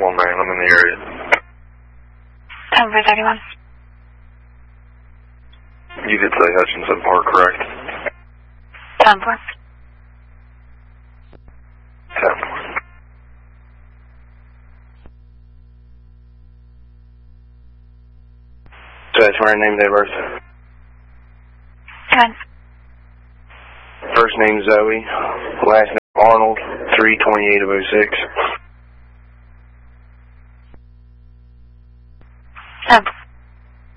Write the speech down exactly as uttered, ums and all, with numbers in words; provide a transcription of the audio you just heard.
one, man. I'm in the area. ten four thirty-one. You did say Hutchinson Park, correct? ten four. ten four. Statutory name, date of birth. ten. First name Zoe, last name Arnold, three twenty-eight of oh six.